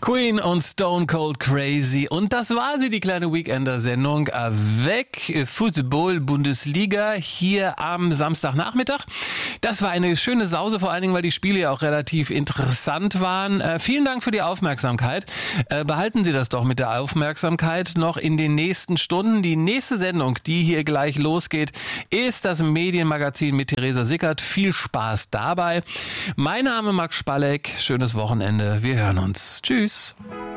Queen und Stone Cold Crazy. Und das war sie, die kleine Weekender-Sendung Avec Football Bundesliga hier am Samstagnachmittag. Das war eine schöne Sause, vor allen Dingen, weil die Spiele ja auch relativ interessant waren. Vielen Dank für die Aufmerksamkeit. Behalten Sie das doch mit der Aufmerksamkeit noch in den nächsten Stunden. Die nächste Sendung, die hier gleich losgeht, ist das Medienmagazin mit Theresa Sickert. Viel Spaß dabei. Mein Name Max Spalleck. Schönes Wochenende. Wir hören uns. Tschüss.